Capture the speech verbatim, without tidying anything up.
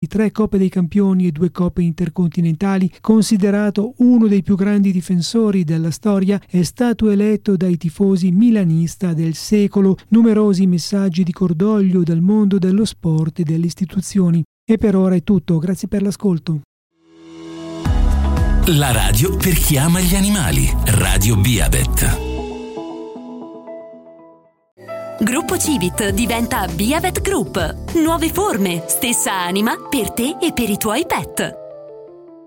tre Coppe dei Campioni e due Coppe intercontinentali, considerato uno dei più grandi difensori della storia, è stato eletto dai tifosi milanista del secolo. Numerosi messaggi di cordoglio dal mondo dello sport e delle istituzioni. E per ora è tutto, grazie per l'ascolto. La radio per chi ama gli animali. Radio Biabet. Gruppo Civit diventa Biabet Group. Nuove forme, stessa anima per te e per i tuoi pet.